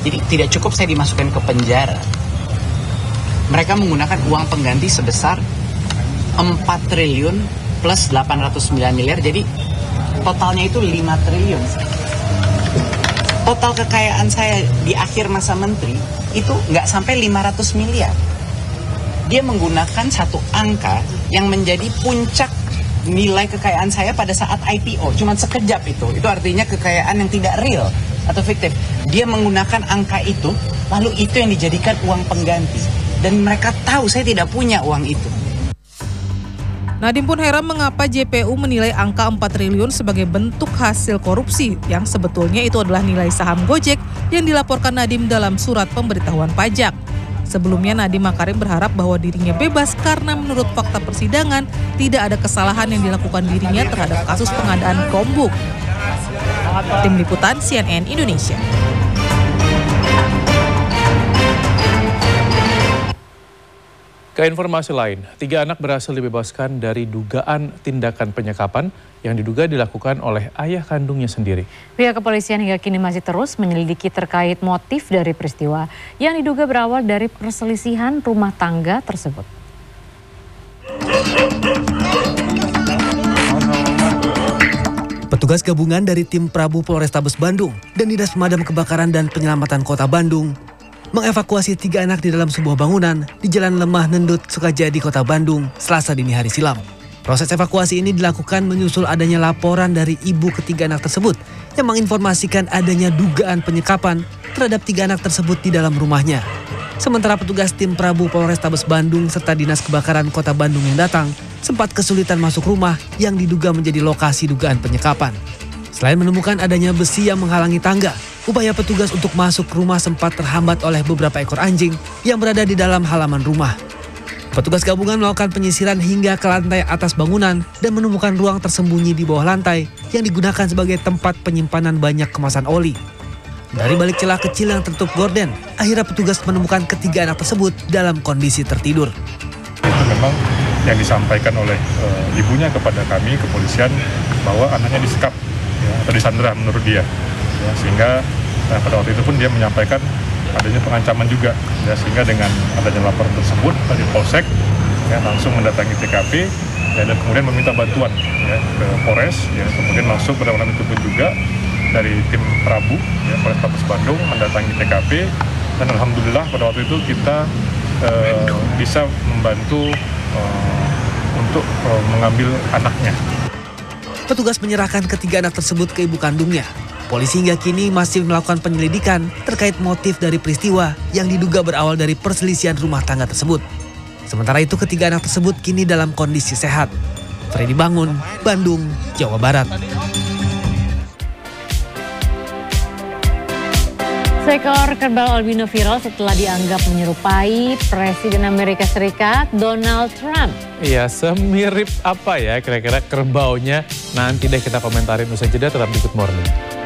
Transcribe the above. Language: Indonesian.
Jadi tidak cukup saya dimasukkan ke penjara. Mereka menggunakan uang pengganti sebesar 4 triliun plus 809 miliar, jadi totalnya itu 5 triliun. Total kekayaan saya di akhir masa menteri itu nggak sampai 500 miliar. Dia menggunakan satu angka yang menjadi puncak nilai kekayaan saya pada saat IPO. Cuman sekejap itu. Itu artinya kekayaan yang tidak real atau fiktif. Dia menggunakan angka itu, lalu itu yang dijadikan uang pengganti. Dan mereka tahu saya tidak punya uang itu. Nadiem pun heran mengapa JPU menilai angka 4 triliun sebagai bentuk hasil korupsi yang sebetulnya itu adalah nilai saham Gojek yang dilaporkan Nadiem dalam surat pemberitahuan pajak. Sebelumnya Nadiem Makarim berharap bahwa dirinya bebas karena menurut fakta persidangan tidak ada kesalahan yang dilakukan dirinya terhadap kasus pengadaan Chromebook. Tim Liputan CNN Indonesia. Ke informasi lain, 3 anak berhasil dibebaskan dari dugaan tindakan penyekapan yang diduga dilakukan oleh ayah kandungnya sendiri. Pihak kepolisian hingga kini masih terus menyelidiki terkait motif dari peristiwa yang diduga berawal dari perselisihan rumah tangga tersebut. Petugas gabungan dari tim Prabu Polrestabes Bandung dan Dinas Pemadam Kebakaran dan Penyelamatan Kota Bandung mengevakuasi 3 anak di dalam sebuah bangunan di Jalan Lemah Nendut, Sukajadi, Kota Bandung, Selasa dini hari silam. Proses evakuasi ini dilakukan menyusul adanya laporan dari ibu ketiga anak tersebut yang menginformasikan adanya dugaan penyekapan terhadap 3 anak tersebut di dalam rumahnya. Sementara petugas tim Prabu Polrestabes Bandung serta Dinas Kebakaran Kota Bandung yang datang sempat kesulitan masuk rumah yang diduga menjadi lokasi dugaan penyekapan. Selain menemukan adanya besi yang menghalangi tangga, upaya petugas untuk masuk rumah sempat terhambat oleh beberapa ekor anjing yang berada di dalam halaman rumah. Petugas gabungan melakukan penyisiran hingga ke lantai atas bangunan dan menemukan ruang tersembunyi di bawah lantai yang digunakan sebagai tempat penyimpanan banyak kemasan oli. Dari balik celah kecil yang tertutup gorden, akhirnya petugas menemukan ketiga anak tersebut dalam kondisi tertidur. Itu memang yang disampaikan oleh ibunya kepada kami, kepolisian, bahwa anaknya disekap ya, atau disandera menurut dia. Ya, sehingga pada waktu itu pun dia menyampaikan adanya pengancaman juga ya, sehingga dengan adanya laporan tersebut dari Polsek ya, langsung mendatangi TKP ya, dan kemudian meminta bantuan ya, ke Polres ya, kemudian langsung pada malam itu pun juga dari tim Prabu ya, Polrestabes Bandung mendatangi TKP dan alhamdulillah pada waktu itu kita bisa membantu untuk mengambil anaknya. Petugas menyerahkan ketiga anak tersebut ke ibu kandungnya. Polisi hingga kini masih melakukan penyelidikan terkait motif dari peristiwa yang diduga berawal dari perselisihan rumah tangga tersebut. Sementara itu ketiga anak tersebut kini dalam kondisi sehat. Freddy Bangun, Bandung, Jawa Barat. Seekor kerbau albino viral setelah dianggap menyerupai Presiden Amerika Serikat Donald Trump. Iya, semirip apa ya kira-kira kerbaunya? Nanti deh kita komentarin usai jeda, tetap di Good Morning.